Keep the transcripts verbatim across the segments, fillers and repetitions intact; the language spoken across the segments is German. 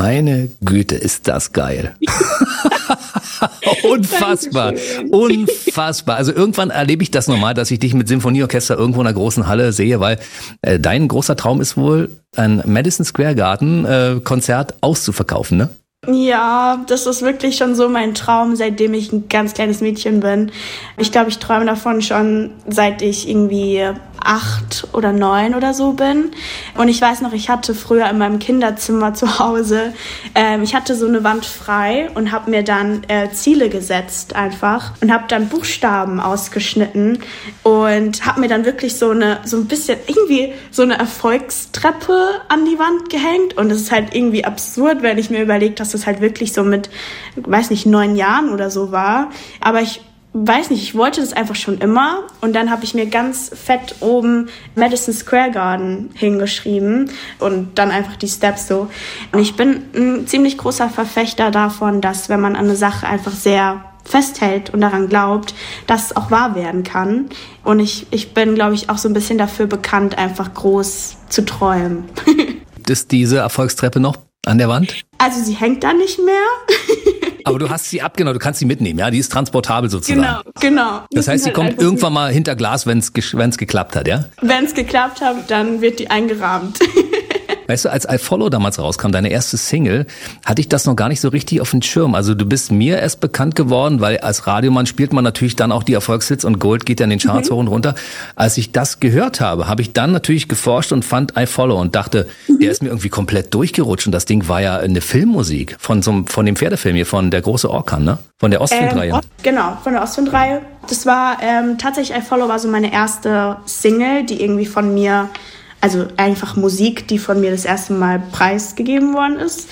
Meine Güte, ist das geil. Unfassbar, unfassbar. Also irgendwann erlebe ich das nochmal, dass ich dich mit Symphonieorchester irgendwo in einer großen Halle sehe, weil äh, dein großer Traum ist wohl, ein Madison Square Garden äh, Konzert auszuverkaufen, ne? Ja, das ist wirklich schon so mein Traum, seitdem ich ein ganz kleines Mädchen bin. Ich glaube, ich träume davon schon, seit ich irgendwie acht oder neun oder so bin. Und ich weiß noch, ich hatte früher in meinem Kinderzimmer zu Hause, ähm, ich hatte so eine Wand frei und habe mir dann äh, Ziele gesetzt einfach und habe dann Buchstaben ausgeschnitten und habe mir dann wirklich so eine so ein bisschen irgendwie so eine Erfolgstreppe an die Wand gehängt. Und es ist halt irgendwie absurd, wenn ich mir überlege, dass das halt wirklich so mit, weiß nicht, neun Jahren oder so war. Aber ich weiß nicht, ich wollte das einfach schon immer. Und dann habe ich mir ganz fett oben Madison Square Garden hingeschrieben und dann einfach die Steps so. Und ich bin ein ziemlich großer Verfechter davon, dass wenn man an eine Sache einfach sehr festhält und daran glaubt, dass es auch wahr werden kann. Und ich, ich bin, glaube ich, auch so ein bisschen dafür bekannt, einfach groß zu träumen. Ist diese Erfolgstreppe noch an der Wand? Also sie hängt da nicht mehr. Aber du hast sie abgenommen, du kannst sie mitnehmen, ja? Die ist transportabel sozusagen. Genau, genau. Das heißt, sie halt kommt irgendwann mal hinter Glas, wenn es wenn's geklappt hat, ja? Wenn es geklappt hat, dann wird die eingerahmt. Weißt du, als I Follow damals rauskam, deine erste Single, hatte ich das noch gar nicht so richtig auf dem Schirm. Also du bist mir erst bekannt geworden, weil als Radiomann spielt man natürlich dann auch die Erfolgshits und Gold geht ja in den Charts mhm. hoch und runter. Als ich das gehört habe, habe ich dann natürlich geforscht und fand I Follow und dachte, mhm. der ist mir irgendwie komplett durchgerutscht. Und das Ding war ja eine Filmmusik von so, von dem Pferdefilm hier, von Der große Orkan, ne? Von der Ostwindreihe. Ähm, genau, von der Ostwindreihe. Das war ähm, tatsächlich I Follow war so meine erste Single, die irgendwie von mir, also einfach Musik, die von mir das erste Mal preisgegeben worden ist.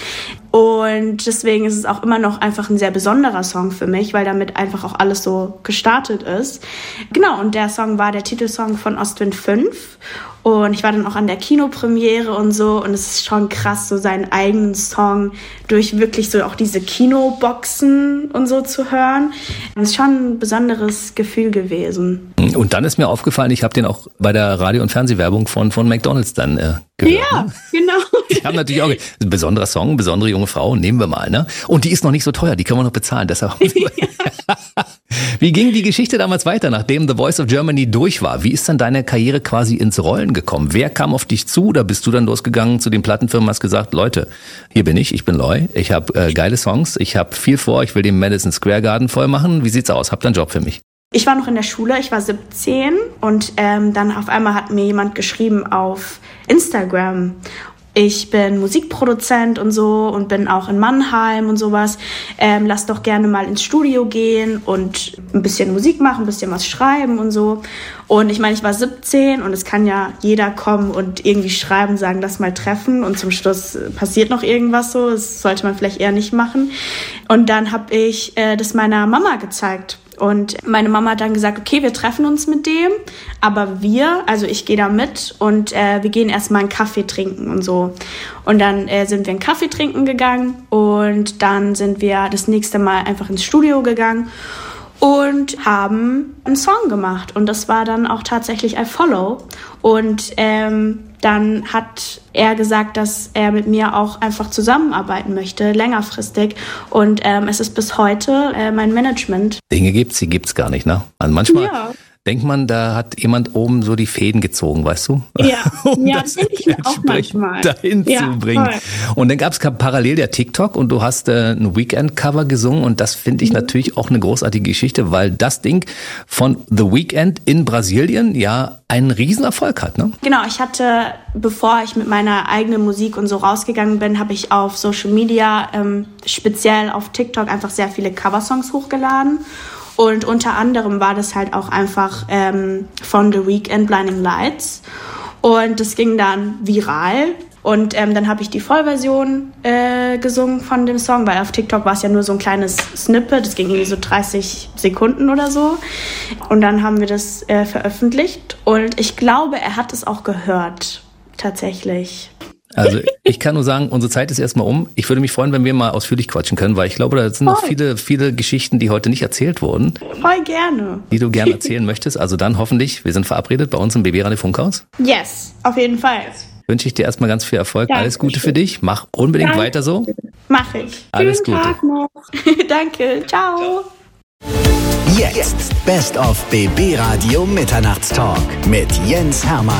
Und deswegen ist es auch immer noch einfach ein sehr besonderer Song für mich, weil damit einfach auch alles so gestartet ist. Genau, und der Song war der Titelsong von Ostwind fünf. Und ich war dann auch an der Kinopremiere und so. Und es ist schon krass, so seinen eigenen Song durch wirklich so auch diese Kinoboxen und so zu hören. Das ist schon ein besonderes Gefühl gewesen. Und dann ist mir aufgefallen, ich habe den auch bei der Radio- und Fernsehwerbung von, von McDonald's dann äh, gehört. Ja, ne? genau. Ich habe natürlich auch ein besonderer Song, besondere junge Frau, nehmen wir mal, ne? Und die ist noch nicht so teuer, die können wir noch bezahlen. Deshalb. Wie ging die Geschichte damals weiter, nachdem The Voice of Germany durch war? Wie ist dann deine Karriere quasi ins Rollen gekommen? Wer kam auf dich zu? Oder bist du dann losgegangen zu den Plattenfirmen, hast gesagt, Leute, hier bin ich, ich bin Loy, ich habe äh, geile Songs, ich habe viel vor, ich will den Madison Square Garden voll machen. Wie sieht's aus? Habt ihr einen Job für mich? Ich war noch in der Schule, ich war siebzehn und ähm, dann auf einmal hat mir jemand geschrieben auf Instagram. Ich bin Musikproduzent und so und bin auch in Mannheim und sowas. Ähm, lass doch gerne mal ins Studio gehen und ein bisschen Musik machen, ein bisschen was schreiben und so. Und ich meine, ich war siebzehn und es kann ja jeder kommen und irgendwie schreiben, sagen, lass mal treffen. Und zum Schluss passiert noch irgendwas so. Das sollte man vielleicht eher nicht machen. Und dann habe ich äh, das meiner Mama gezeigt. Und meine Mama hat dann gesagt, okay, wir treffen uns mit dem, aber wir, also ich gehe da mit und äh, wir gehen erstmal einen Kaffee trinken und so. Und dann äh, sind wir einen Kaffee trinken gegangen und dann sind wir das nächste Mal einfach ins Studio gegangen und haben einen Song gemacht. Und das war dann auch tatsächlich I Follow. Und ähm, dann hat er gesagt, dass er mit mir auch einfach zusammenarbeiten möchte, längerfristig. Und ähm, es ist bis heute äh, mein Management. Dinge gibt's, die gibt's gar nicht, ne? Also manchmal ja. denkt man, da hat jemand oben so die Fäden gezogen, weißt du? Ja, um ja das das denke ich mir auch manchmal. dahin ja, zu bringen. Voll. Und dann gab es parallel der TikTok und du hast äh, ein Weekend-Cover gesungen und das finde ich mhm. natürlich auch eine großartige Geschichte, weil das Ding von The Weeknd in Brasilien ja einen Riesenerfolg hat, ne? Genau, ich hatte, bevor ich mit meiner eigenen Musik und so rausgegangen bin, habe ich auf Social Media, ähm, speziell auf TikTok, einfach sehr viele Coversongs hochgeladen. Und unter anderem war das halt auch einfach ähm, von The Weeknd, Blinding Lights. Und das ging dann viral. Und ähm, dann habe ich die Vollversion äh, gesungen von dem Song, weil auf TikTok war es ja nur so ein kleines Snippet. Das ging irgendwie so dreißig Sekunden oder so. Und dann haben wir das äh, veröffentlicht. Und ich glaube, er hat es auch gehört, tatsächlich. Also ich kann nur sagen, unsere Zeit ist erstmal um. Ich würde mich freuen, wenn wir mal ausführlich quatschen können, weil ich glaube, da sind noch viele, viele Geschichten, die heute nicht erzählt wurden. Voll gerne. Die du gerne erzählen möchtest. Also dann hoffentlich, wir sind verabredet bei uns im B B Radio Funkhaus. Yes, auf jeden Fall. wünsche ich dir erstmal ganz viel Erfolg. Danke. Alles Gute für dich. Mach unbedingt Danke. weiter so. Mach ich. Alles Schönen Gute. Tag noch. Danke. Ciao. Jetzt Best of B B Radio Mitternachtstalk mit Jens Hermann.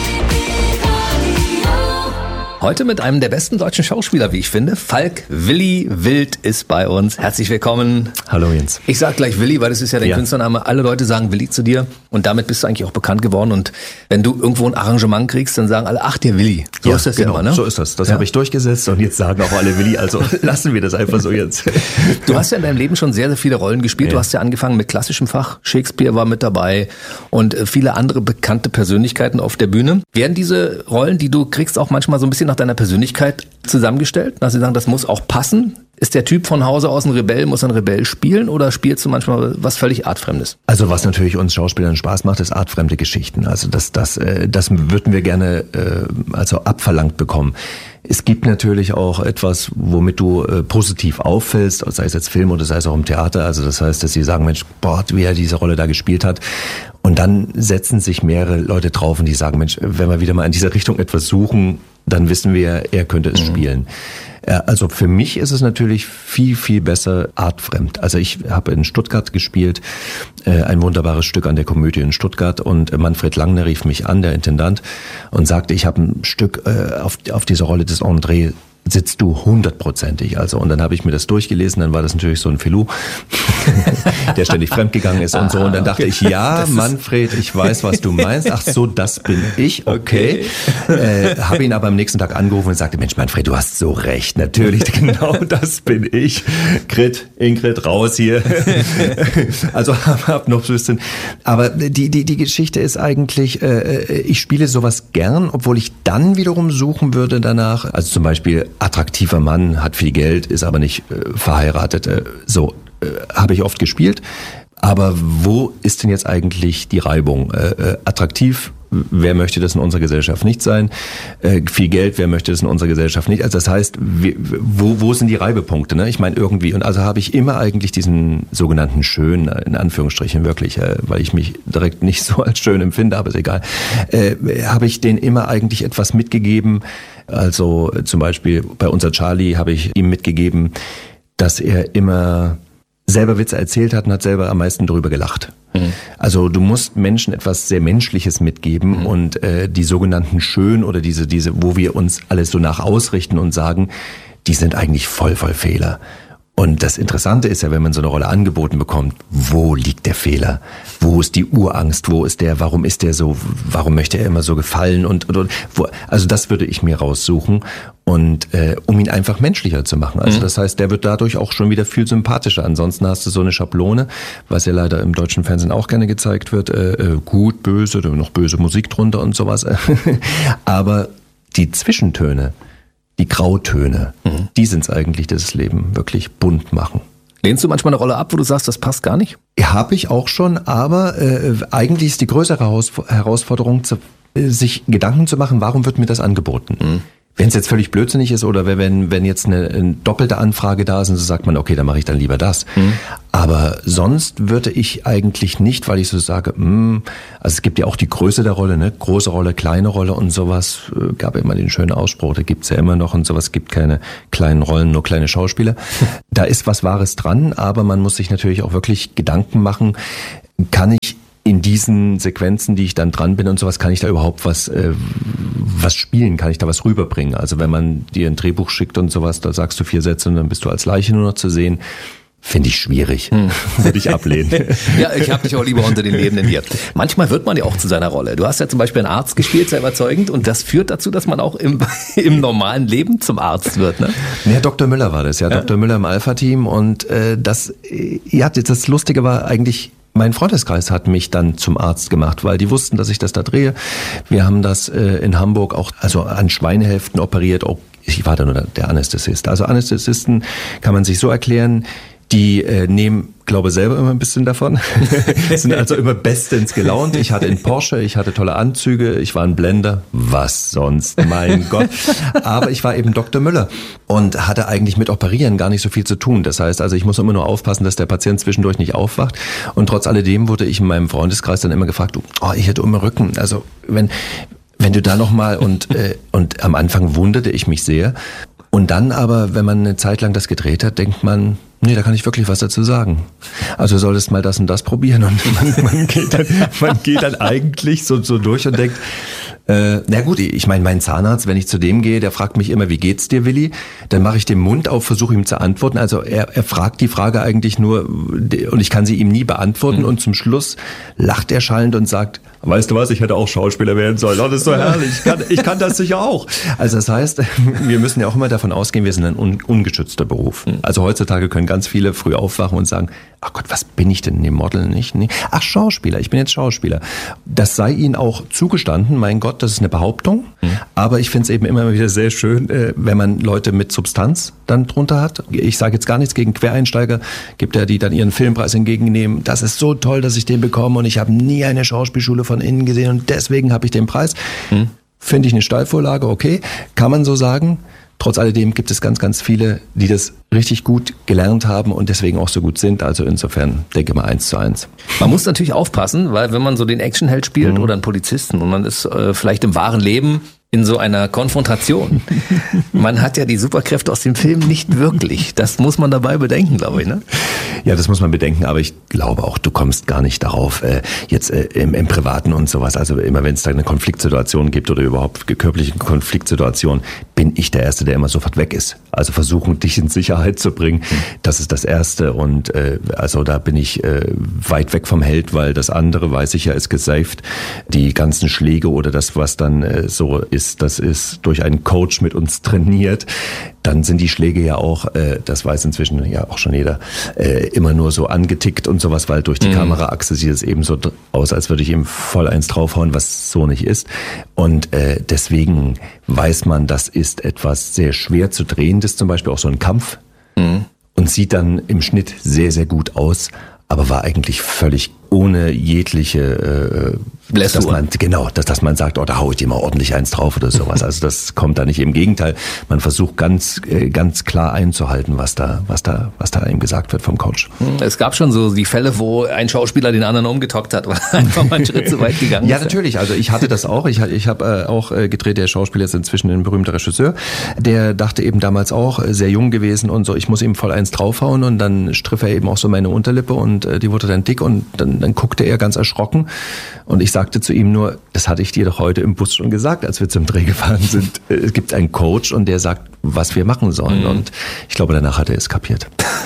Heute mit einem der besten deutschen Schauspieler, wie ich finde. Falk Willi Wild ist bei uns. Herzlich willkommen. Hallo Jens. Ich sag gleich Willi, weil das ist ja dein Ja. Künstlername. Alle Leute sagen Willi zu dir und damit bist du eigentlich auch bekannt geworden. Und wenn du irgendwo ein Arrangement kriegst, dann sagen alle, ach, der Willi. So ja, ist das genau, ja immer, ne? So ist das. Das Ja. habe ich durchgesetzt und jetzt sagen auch alle Willi, also lassen wir das einfach so jetzt. Du hast ja in deinem Leben schon sehr, sehr viele Rollen gespielt. Ja. Du hast ja angefangen mit klassischem Fach. Shakespeare war mit dabei und äh, viele andere bekannte Persönlichkeiten auf der Bühne. Werden diese Rollen, die du kriegst, auch manchmal so ein bisschen nach deiner Persönlichkeit zusammengestellt? Dass sie sagen, das muss auch passen? Ist der Typ von Hause aus ein Rebell, muss ein Rebell spielen oder spielst du manchmal was völlig Artfremdes? Also was natürlich uns Schauspielern Spaß macht, ist artfremde Geschichten. Also das, das, äh, das würden wir gerne äh, also abverlangt bekommen. Es gibt natürlich auch etwas, womit du äh, positiv auffällst, sei es jetzt Film oder sei es auch im Theater. Also das heißt, dass sie sagen, Mensch, boah, wie er diese Rolle da gespielt hat. Und dann setzen sich mehrere Leute drauf und die sagen, Mensch, wenn wir wieder mal in dieser Richtung etwas suchen, dann wissen wir, er könnte es mhm. spielen. Also für mich ist es natürlich viel, viel besser artfremd. Also ich habe in Stuttgart gespielt, ein wunderbares Stück an der Komödie in Stuttgart und Manfred Langner rief mich an, der Intendant, und sagte, ich habe ein Stück auf, auf dieser Rolle des André, sitzt du hundertprozentig. Also, und dann habe ich mir das durchgelesen, dann war das natürlich so ein Filou, der ständig fremdgegangen ist und so. Und dann dachte ich, ja, Manfred, ich weiß, was du meinst. Ach so, das bin ich, okay. okay. Äh, habe ihn aber am nächsten Tag angerufen und sagte, Mensch, Manfred, du hast so recht, natürlich, genau das bin ich. Grit, Ingrid, raus hier. Also hab, hab noch ein bisschen. Aber die, die, die Geschichte ist eigentlich, äh, ich spiele sowas gern, obwohl ich dann wiederum suchen würde danach, also zum Beispiel attraktiver Mann, hat viel Geld, ist aber nicht äh, verheiratet. Äh, so äh, habe ich oft gespielt. Aber wo ist denn jetzt eigentlich die Reibung? Äh, äh, attraktiv, wer möchte das in unserer Gesellschaft nicht sein? Äh, viel Geld, wer möchte das in unserer Gesellschaft nicht? Also das heißt, wie, wo, wo sind die Reibepunkte? Ne? Ich meine irgendwie, und also habe ich immer eigentlich diesen sogenannten schön, in Anführungsstrichen wirklich, äh, weil ich mich direkt nicht so als schön empfinde, aber ist egal, äh, habe ich denen immer eigentlich etwas mitgegeben. Also zum Beispiel bei unser Charlie habe ich ihm mitgegeben, dass er immer selber Witze erzählt hat und hat selber am meisten darüber gelacht. Mhm. Also du musst Menschen etwas sehr Menschliches mitgeben mhm. und äh, die sogenannten Schön oder diese, diese, wo wir uns alles so nach ausrichten und sagen, die sind eigentlich voll, voll Fehler. Und das Interessante ist ja, wenn man so eine Rolle angeboten bekommt, wo liegt der Fehler? Wo ist die Urangst? Wo ist der, warum ist der so, warum möchte er immer so gefallen? Und, und, und wo, also das würde ich mir raussuchen und äh, um ihn einfach menschlicher zu machen. Also mhm. das heißt, der wird dadurch auch schon wieder viel sympathischer. Ansonsten hast du so eine Schablone, was ja leider im deutschen Fernsehen auch gerne gezeigt wird, äh, gut, böse, noch böse Musik drunter und sowas. Aber die Zwischentöne, die Grautöne, mhm. die sind es eigentlich, die das Leben wirklich bunt machen. Lehnst du manchmal eine Rolle ab, wo du sagst, das passt gar nicht? Ja, habe ich auch schon, aber äh, eigentlich ist die größere Heraus- Herausforderung, zu, äh, sich Gedanken zu machen, warum wird mir das angeboten? Mhm. Wenn es jetzt völlig blödsinnig ist oder wenn, wenn jetzt eine, eine doppelte Anfrage da ist, und so sagt man, okay, dann mache ich dann lieber das. Mhm. Aber sonst würde ich eigentlich nicht, weil ich so sage, mh, also es gibt ja auch die Größe der Rolle, ne, große Rolle, kleine Rolle und sowas, äh, gab ja immer den schönen Ausspruch, da gibt's ja immer noch und sowas, gibt keine kleinen Rollen, nur kleine Schauspieler. Da ist was Wahres dran, aber man muss sich natürlich auch wirklich Gedanken machen, kann ich in diesen Sequenzen, die ich dann dran bin und sowas, kann ich da überhaupt was äh, was spielen, kann ich da was rüberbringen? Also wenn man dir ein Drehbuch schickt und sowas, da sagst du vier Sätze und dann bist du als Leiche nur noch zu sehen, finde ich schwierig. Hm. Würde ich ablehnen. Ja, ich habe dich auch lieber unter den Lebenden hier. Manchmal wird man ja auch zu seiner Rolle. Du hast ja zum Beispiel einen Arzt gespielt, sehr überzeugend, und das führt dazu, dass man auch im, im normalen Leben zum Arzt wird, ne? Ja, Doktor Müller war das, ja, ja. Doktor Müller im Alpha-Team und äh, das, ja, das Lustige war eigentlich, mein Freundeskreis hat mich dann zum Arzt gemacht, weil die wussten, dass ich das da drehe. Wir haben das äh, in Hamburg auch also an Schweinehälften operiert. Oh, ich war da nur der Anästhesist. Also Anästhesisten kann man sich so erklären, die äh, nehmen, glaube selber immer ein bisschen davon, sind also immer bestens gelaunt. Ich hatte einen Porsche, ich hatte tolle Anzüge, ich war ein Blender, was sonst, mein Gott. Aber ich war eben Doktor Müller und hatte eigentlich mit Operieren gar nicht so viel zu tun. Das heißt, also ich muss immer nur aufpassen, dass der Patient zwischendurch nicht aufwacht. Und trotz alledem wurde ich in meinem Freundeskreis dann immer gefragt, oh, ich hätte immer Rücken. Also wenn wenn du da nochmal und, äh, und am Anfang wunderte ich mich sehr. Und dann aber, wenn man eine Zeit lang das gedreht hat, denkt man, nee, da kann ich wirklich was dazu sagen. Also solltest mal das und das probieren. Und man, man, geht, dann, man geht dann eigentlich so, so durch und denkt, äh, na gut, ich meine, mein Zahnarzt, wenn ich zu dem gehe, der fragt mich immer, wie geht's dir, Willi? Dann mache ich den Mund auf, versuche ihm zu antworten. Also er, er fragt die Frage eigentlich nur und ich kann sie ihm nie beantworten. Mhm. Und zum Schluss lacht er schallend und sagt, weißt du was, ich hätte auch Schauspieler werden sollen. Oh, das ist so herrlich. Ich kann, ich kann das sicher auch. Also das heißt, wir müssen ja auch immer davon ausgehen, wir sind ein un, ungeschützter Beruf. Also heutzutage können ganz viele früh aufwachen und sagen, ach Gott, was bin ich denn? Nee, Model nicht. Nee. Ach, Schauspieler, ich bin jetzt Schauspieler. Das sei ihnen auch zugestanden, mein Gott, das ist eine Behauptung. Mhm. Aber ich finde es eben immer wieder sehr schön, wenn man Leute mit Substanz dann drunter hat. Ich sage jetzt gar nichts gegen Quereinsteiger, gibt ja, die dann ihren Filmpreis entgegennehmen. Das ist so toll, dass ich den bekomme und ich habe nie eine Schauspielschule von innen gesehen und deswegen habe ich den Preis. Mhm. Finde ich eine Steilvorlage, okay, kann man so sagen. Trotz alledem gibt es ganz, ganz viele, die das richtig gut gelernt haben und deswegen auch so gut sind. Also insofern denke mal eins zu eins. Man muss natürlich aufpassen, weil wenn man so den Actionheld spielt mhm. oder einen Polizisten und man ist äh, vielleicht im wahren Leben in so einer Konfrontation. Man hat ja die Superkräfte aus dem Film nicht wirklich. Das muss man dabei bedenken, glaube ich, ne? Ja, das muss man bedenken, aber ich glaube auch, du kommst gar nicht darauf, äh, jetzt äh, im, im Privaten und sowas. Also immer wenn es da eine Konfliktsituation gibt oder überhaupt körperliche Konfliktsituation, bin ich der Erste, der immer sofort weg ist. Also versuchen, dich in Sicherheit zu bringen, das ist das Erste. Und äh, also da bin ich äh, weit weg vom Held, weil das andere, weiß ich ja, ist gesaved. Die ganzen Schläge oder das, was dann äh, so ist, das ist durch einen Coach mit uns trainiert. Dann sind die Schläge ja auch, äh, das weiß inzwischen ja auch schon jeder, äh, immer nur so angetickt und sowas, weil durch die mhm. Kameraachse sieht es eben so aus, als würde ich ihm voll eins draufhauen, was so nicht ist. Und äh, deswegen weiß man, das ist etwas sehr schwer zu drehendes, zum Beispiel auch so ein Kampf. Mhm. Und sieht dann im Schnitt sehr, sehr gut aus, aber war eigentlich völlig ohne jegliche, äh, dass man, genau, dass, dass man sagt, oh, da hau ich dir mal ordentlich eins drauf oder sowas. Also das kommt da nicht. Im Gegenteil, man versucht ganz, äh, ganz klar einzuhalten, was da, was da, was da ihm gesagt wird vom Coach. Es gab schon so die Fälle, wo ein Schauspieler den anderen umgetockt hat, weil einfach mal einen Schritt zu weit gegangen ist. Ja, natürlich. Also ich hatte das auch. Ich, ich habe äh, auch äh, gedreht. Der Schauspieler ist inzwischen ein berühmter Regisseur. Der dachte eben damals auch, äh, sehr jung gewesen und so, ich muss ihm voll eins draufhauen und dann striff er eben auch so meine Unterlippe und äh, die wurde dann dick und dann Dann guckte er ganz erschrocken und ich sagte zu ihm nur, das hatte ich dir doch heute im Bus schon gesagt, als wir zum Dreh gefahren sind. Es gibt einen Coach und der sagt, was wir machen sollen. Mhm. Und ich glaube, danach hat er es kapiert.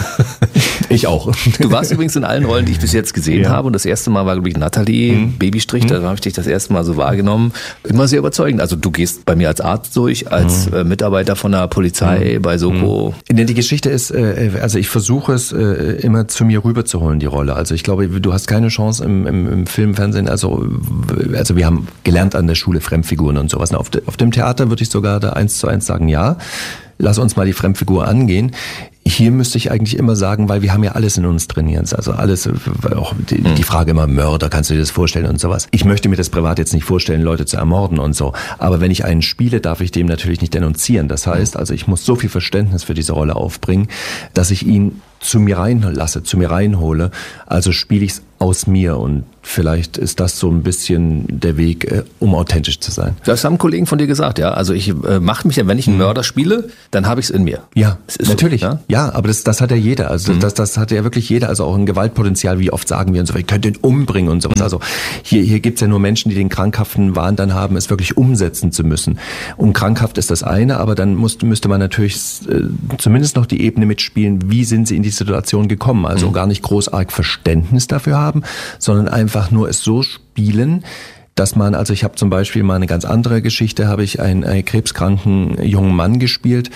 Ich auch. Du warst übrigens in allen Rollen, die ich bis jetzt gesehen ja. habe. Und das erste Mal war, glaube ich, Nathalie, mhm. Babystrich. Da habe ich dich das erste Mal so wahrgenommen. Immer sehr überzeugend. Also du gehst bei mir als Arzt durch, als mhm. Mitarbeiter von der Polizei mhm. bei Soko. Mhm. Die Geschichte ist, also ich versuche es immer zu mir rüberzuholen, die Rolle. Also ich glaube, du hast keine Chance im, im, im Film, Fernsehen. Also, also wir haben gelernt an der Schule Fremdfiguren und sowas. Auf, de, auf dem Theater würde ich sogar da eins zu eins sagen, ja. Lass uns mal die Fremdfigur angehen. Hier müsste ich eigentlich immer sagen, weil wir haben ja alles in uns trainiert. Also alles, auch die, die Frage immer Mörder, kannst du dir das vorstellen und sowas. Ich möchte mir das privat jetzt nicht vorstellen, Leute zu ermorden und so. Aber wenn ich einen spiele, darf ich dem natürlich nicht denunzieren. Das heißt, also ich muss so viel Verständnis für diese Rolle aufbringen, dass ich ihn zu mir reinlasse, zu mir reinhole. Also spiele ich es aus mir und vielleicht ist das so ein bisschen der Weg, äh, um authentisch zu sein. Das haben Kollegen von dir gesagt, ja. Also ich äh, mache mich ja, wenn ich einen Mörder spiele, dann habe ich es in mir. Ja, natürlich. So, ja? ja, aber das, das hat ja jeder. Also mhm. das, das hat ja wirklich jeder. Also auch ein Gewaltpotenzial, wie oft sagen wir und so, ich könnte ihn umbringen und sowas. Mhm. Also hier, hier gibt's ja nur Menschen, die den krankhaften Wahn dann haben, es wirklich umsetzen zu müssen. Und krankhaft ist das eine, aber dann muss, müsste man natürlich äh, zumindest noch die Ebene mitspielen, wie sind sie in die Situation gekommen. Also mhm. gar nicht großartig Verständnis dafür haben, sondern einfach nur es so spielen, dass man, also ich habe zum Beispiel mal eine ganz andere Geschichte, habe ich einen, einen krebskranken jungen Mann gespielt,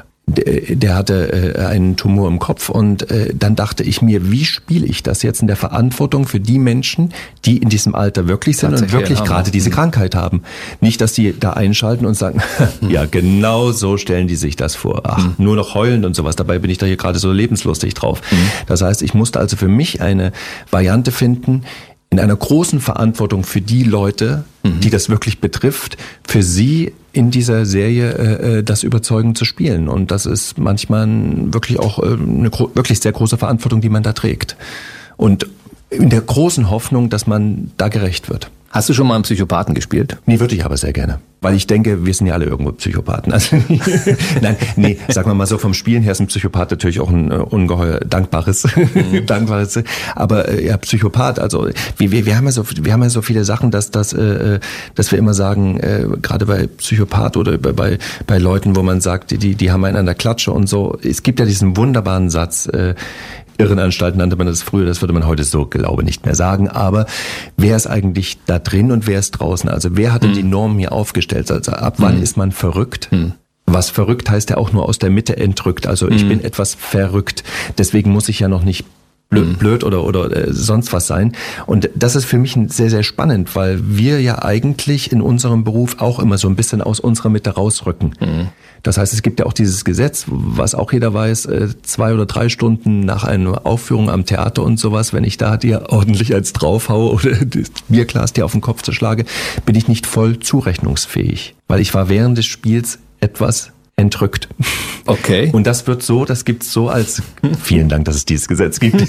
der, der hatte äh, einen Tumor im Kopf und äh, dann dachte ich mir, wie spiele ich das jetzt in der Verantwortung für die Menschen, die in diesem Alter wirklich sind und wirklich gerade diese Krankheit haben. Nicht, dass die da einschalten und sagen, ja genau so stellen die sich das vor. Ach, mhm. nur noch heulend und sowas, dabei bin ich da hier gerade so lebenslustig drauf. Mhm. Das heißt, ich musste also für mich eine Variante finden, in einer großen Verantwortung für die Leute, mhm. die das wirklich betrifft, für sie in dieser Serie äh, das überzeugend zu spielen. Und das ist manchmal wirklich auch äh, eine gro- wirklich sehr große Verantwortung, die man da trägt. Und in der großen Hoffnung, dass man da gerecht wird. Hast du schon mal einen Psychopathen gespielt? Nee, würde ich aber sehr gerne. Weil ich denke, wir sind ja alle irgendwo Psychopathen. Also, nein, nee, sagen wir mal so, vom Spielen her ist ein Psychopath natürlich auch ein äh, ungeheuer dankbares, mhm. dankbares, aber äh, ja, Psychopath, also wir, wir, wir haben ja so, wir haben ja so viele Sachen, dass, dass, äh, dass wir immer sagen, äh, gerade bei Psychopath oder bei, bei, bei Leuten, wo man sagt, die, die haben einen an der Klatsche und so. Es gibt ja diesen wunderbaren Satz, äh, Irrenanstalt nannte man das früher, das würde man heute so, glaube nicht mehr sagen, aber wer ist eigentlich da drin und wer ist draußen? Also wer hat denn mhm. die Normen hier aufgestellt? Also ab wann mhm. ist man verrückt? Mhm. Was verrückt heißt ja auch nur aus der Mitte entrückt, also ich mhm. bin etwas verrückt, deswegen muss ich ja noch nicht blöd, blöd oder oder äh, sonst was sein. Und das ist für mich sehr, sehr spannend, weil wir ja eigentlich in unserem Beruf auch immer so ein bisschen aus unserer Mitte rausrücken. Mhm. Das heißt, es gibt ja auch dieses Gesetz, was auch jeder weiß, äh, zwei oder drei Stunden nach einer Aufführung am Theater und sowas, wenn ich da dir ordentlich eins draufhaue oder das Bierglas dir auf den Kopf zerschlage, bin ich nicht voll zurechnungsfähig, weil ich war während des Spiels etwas entrückt. Okay. Und das wird so, das gibt's so als, vielen Dank, dass es dieses Gesetz gibt.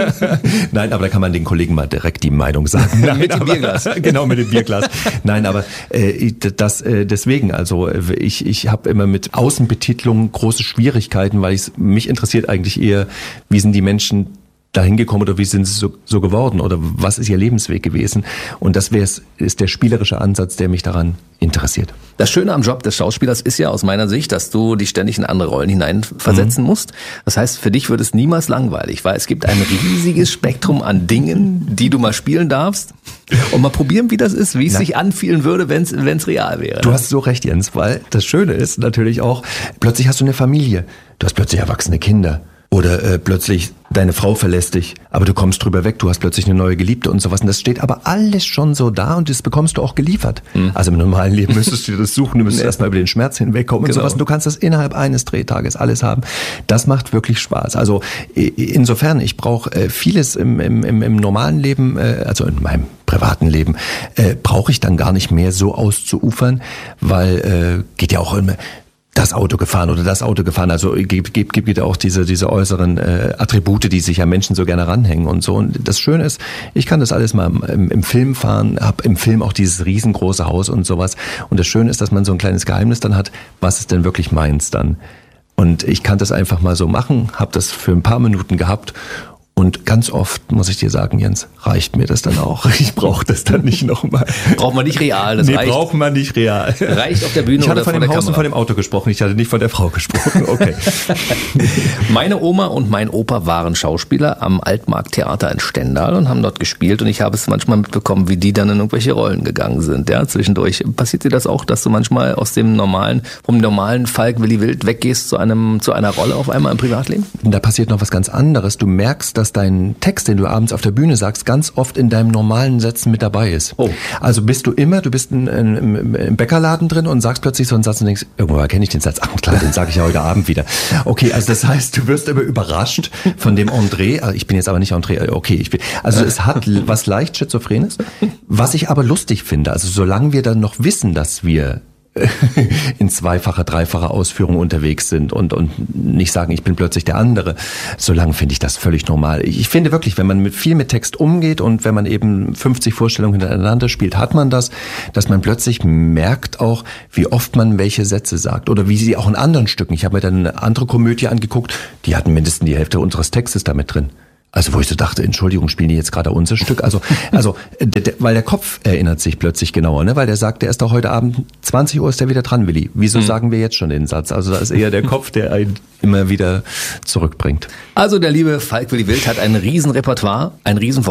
Nein, aber da kann man den Kollegen mal direkt die Meinung sagen. Nein, mit dem aber, Bierglas. Genau, mit dem Bierglas. Nein, aber äh, das äh, deswegen, also ich ich habe immer mit Außenbetitlung große Schwierigkeiten, weil ich mich interessiert eigentlich eher, wie sind die Menschen dahin gekommen oder wie sind sie so, so geworden oder was ist ihr Lebensweg gewesen? Und das wäre ist der spielerische Ansatz, der mich daran interessiert. Das Schöne am Job des Schauspielers ist ja aus meiner Sicht, dass du dich ständig in andere Rollen hineinversetzen mhm. musst. Das heißt, für dich wird es niemals langweilig, weil es gibt ein riesiges Spektrum an Dingen, die du mal spielen darfst und mal probieren, wie das ist, wie es Nein. sich anfühlen würde, wenn es wenn es real wäre. Du hast so recht, Jens, weil das Schöne ist natürlich auch, plötzlich hast du eine Familie, du hast plötzlich erwachsene Kinder. Oder äh, plötzlich deine Frau verlässt dich, aber du kommst drüber weg, du hast plötzlich eine neue Geliebte und sowas. Und das steht aber alles schon so da und das bekommst du auch geliefert. Mhm. Also im normalen Leben müsstest du dir das suchen, du müsstest nee. erstmal über den Schmerz hinwegkommen genau. und sowas. Und du kannst das innerhalb eines Drehtages alles haben. Das macht wirklich Spaß. Also insofern, ich brauche vieles im, im, im, im normalen Leben, also in meinem privaten Leben, äh, brauche ich dann gar nicht mehr so auszuufern, weil äh, geht ja auch immer das Auto gefahren oder das Auto gefahren. Also gibt gibt gibt auch diese diese äußeren äh, Attribute, die sich ja Menschen so gerne ranhängen und so. Und das Schöne ist, ich kann das alles mal im, im Film fahren, habe im Film auch dieses riesengroße Haus und sowas. Und das Schöne ist, dass man so ein kleines Geheimnis dann hat, was ist denn wirklich meins dann. Und ich kann das einfach mal so machen, habe das für ein paar Minuten gehabt. Und ganz oft, muss ich dir sagen, Jens, reicht mir das dann auch. Ich brauche das dann nicht nochmal. Braucht man nicht real, das nee, reicht. braucht man nicht real. Reicht auf der Bühne ich hatte oder von vor dem der Haus Kamera. und von dem Auto gesprochen, ich hatte nicht von der Frau gesprochen. Okay. Meine Oma und mein Opa waren Schauspieler am Altmarkttheater in Stendal und haben dort gespielt. Und ich habe es manchmal mitbekommen, wie die dann in irgendwelche Rollen gegangen sind. Ja, zwischendurch. Passiert dir das auch, dass du manchmal aus dem normalen, vom normalen Falk Willi Wild weggehst zu einem, zu einer Rolle auf einmal im Privatleben? Da passiert noch was ganz anderes. Du merkst, dass dein Text, den du abends auf der Bühne sagst, ganz oft in deinem normalen Sätzen mit dabei ist. Oh. Also bist du immer, du bist in, in, im, im Bäckerladen drin und sagst plötzlich so einen Satz und denkst, irgendwo kenne ich den Satz. Ach klar, den sage ich ja heute Abend wieder. Okay, also das heißt, du wirst immer überrascht von dem Entree. Also ich bin jetzt aber nicht Entree, okay. Ich bin, also es hat was leicht Schizophrenes, was ich aber lustig finde. Also solange wir dann noch wissen, dass wir in zweifacher, dreifacher Ausführung unterwegs sind und und nicht sagen, ich bin plötzlich der andere. Solange finde ich das völlig normal. Ich finde wirklich, wenn man mit viel mit Text umgeht und wenn man eben fünfzig Vorstellungen hintereinander spielt, hat man das, dass man plötzlich merkt auch, wie oft man welche Sätze sagt oder wie sie auch in anderen Stücken. Ich habe mir dann eine andere Komödie angeguckt, die hatten mindestens die Hälfte unseres Textes damit drin. Also wo ich so dachte, Entschuldigung, spielen die jetzt gerade unser Stück? Also, also der, der, weil der Kopf erinnert sich plötzlich genauer, ne? Weil der sagt, der ist doch heute Abend, zwanzig Uhr ist der wieder dran, Willi. Wieso mhm. sagen wir jetzt schon den Satz? Also da ist eher der Kopf, der einen immer wieder zurückbringt. Also der liebe Falk Willi Wild hat ein Riesenrepertoire, ein riesen